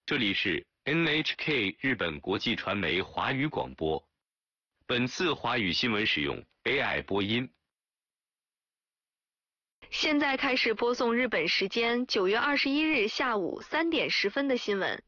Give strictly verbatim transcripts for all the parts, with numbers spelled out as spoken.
这里是 N H K 日本国际传媒华语广播。本次华语新闻使用 A I 播音。 现在开始播送日本时间九月二十一日下午三点十分的新闻。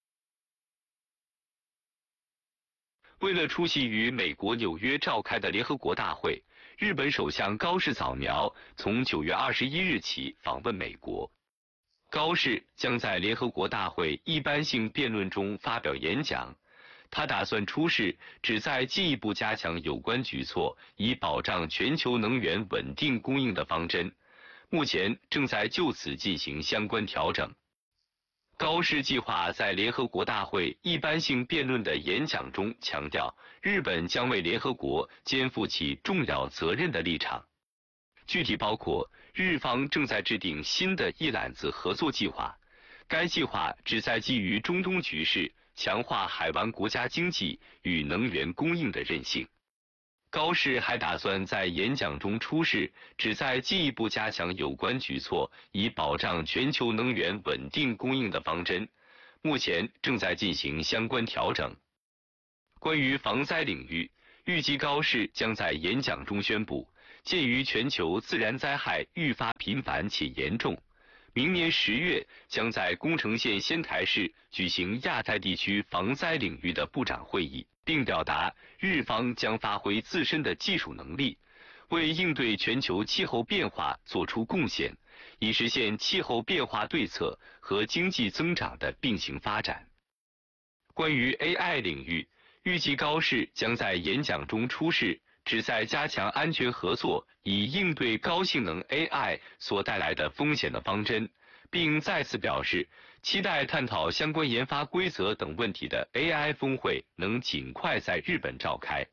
为了出席于美国纽约召开的联合国大会，日本首相高市早苗从九月二十一日起访问美国。高市将在联合国大会一般性辩论中发表演讲，他打算出示旨在进一步加强有关举措，以保障全球能源稳定供应的方针，目前正在就此进行相关调整。高市计划在联合国大会一般性辩论的演讲中强调，日本将为联合国肩负起重要责任的立场。具体包括，日方正在制定新的一揽子合作计划，该计划旨在基于中东局势，强化海湾国家经济与能源供应的韧性。高市还打算在演讲中出示旨在进一步加强有关举措，以保障全球能源稳定供应的方针，目前正在进行相关调整。关于防灾领域，预计高市将在演讲中宣布，鉴于全球自然灾害愈发频繁且严重，明年十月将在宫城县仙台市举行亚太地区防灾领域的部长会议，并表达日方将发挥自身的技术能力，为应对全球气候变化做出贡献，以实现气候变化对策和经济增长的并行发展。关于 A I 领域，预计高市将在演讲中出示旨在加强安全合作，以应对高性能 A I 所带来的风险的方针，并再次表示期待探讨相关研发规则等问题的 A I 峰会能尽快在日本召开。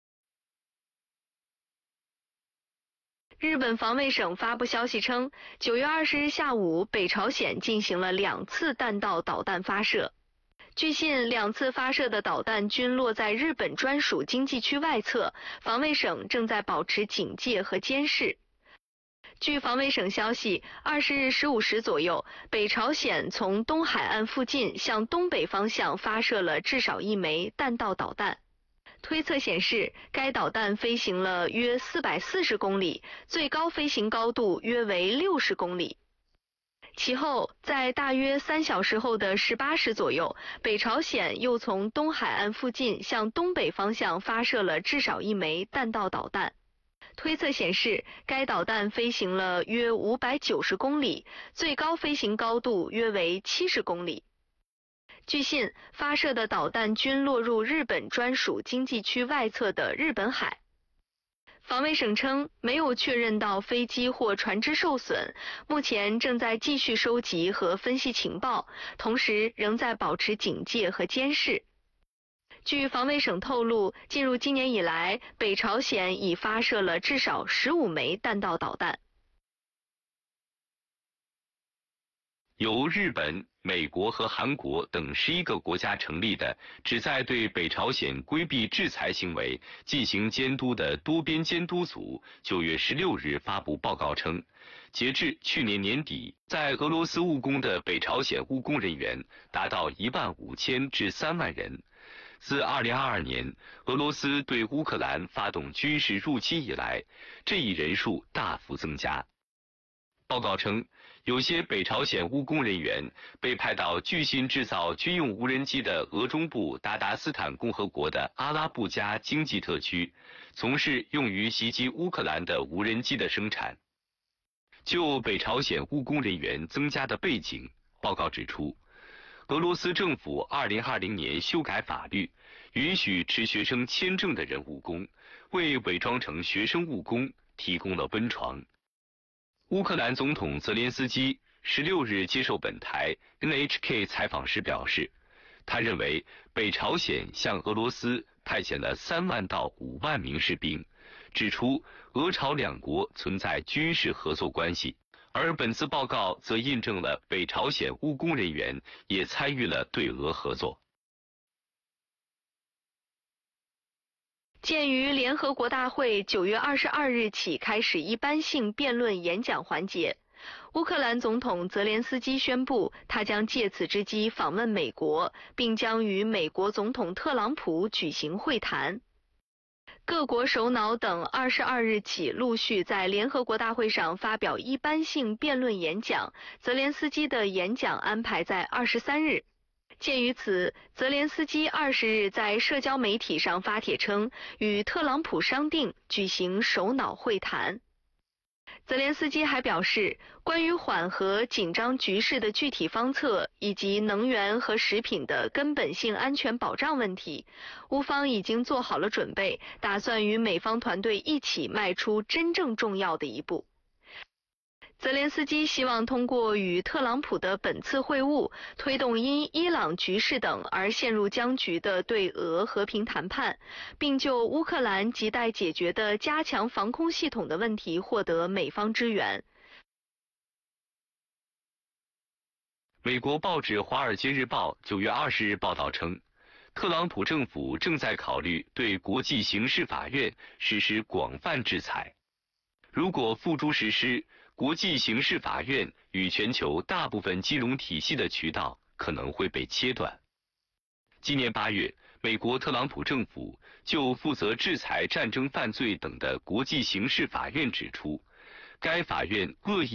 日本防卫省发布消息称，九月二十日下午，北朝鲜进行了两次弹道导弹发射。据信，两次发射的导弹均落在日本专属经济区外侧，防卫省正在保持警戒和监视。据防卫省消息，二十日十五时左右，北朝鲜从东海岸附近向东北方向发射了至少一枚弹道导弹。推测显示，该导弹飞行了约四百四十公里，最高飞行高度约为六十公里。其后，在大约三小时后的十八时左右，北朝鲜又从东海岸附近向东北方向发射了至少一枚弹道导弹。推测显示，该导弹飞行了约五百九十公里，最高飞行高度约为七十公里。据信，发射的导弹均落入日本专属经济区外侧的日本海。防卫省称，没有确认到飞机或船只受损，目前正在继续收集和分析情报，同时仍在保持警戒和监视。据防卫省透露，进入今年以来，北朝鲜已发射了至少十五枚弹道导弹。 由日本、美国和韩国等十一个国家成立的旨在对北朝鲜规避制裁行为进行监督的多边监督组九月十六日发布报告称，截至去年年底，在俄罗斯务工的北朝鲜务工人员达到一万五千至三万人。自二零二二年俄罗斯对乌克兰发动军事入侵以来，这一人数大幅增加。报告称，有些北朝鲜务工人员被派到巨信制造军用无人机的俄中部达达斯坦共和国的阿拉布加经济特区，从事用于袭击乌克兰的无人机的生产。就北朝鲜务工人员增加的背景，报告指出，俄罗斯政府二零二零年修改法律，允许持学生签证的人务工，为伪装成学生务工提供了温床。乌克兰总统泽连斯基十六日接受本台 N H K 采访时表示，他认为北朝鲜向俄罗斯派遣了三万到五万名士兵，指出俄朝两国存在军事合作关系，而本次报告则印证了北朝鲜务工人员也参与了对俄合作。 鉴于联合国大会九月二十二日起开始一般性辩论演讲环节， 乌克兰总统泽连斯基宣布，他将借此之机访问美国，并将与美国总统特朗普举行会谈。各国首脑等二十二日起陆续在联合国大会上发表一般性辩论演讲，泽连斯基的演讲安排在二十三日。鉴于此，泽连斯基二十日在社交媒体上发帖称，与特朗普商定举行首脑会谈。泽连斯基还表示，关于缓和紧张局势的具体方策以及能源和食品的根本性安全保障问题，乌方已经做好了准备，打算与美方团队一起迈出真正重要的一步。泽连斯基希望通过与特朗普的本次会晤，推动因伊朗局势等而陷入僵局的对俄和平谈判，并就乌克兰亟待解决的加强防空系统的问题获得美方支援。 美国报纸《华尔街日报》九月二十日报道称，特朗普政府正在考虑对国际刑事法院实施广泛制裁。如果付诸实施，国际刑事法院与全球大部分金融体系的渠道可能会被切断。今年八月，美国特朗普政府就负责制裁战争犯罪等的国际刑事法院指出，该法院恶意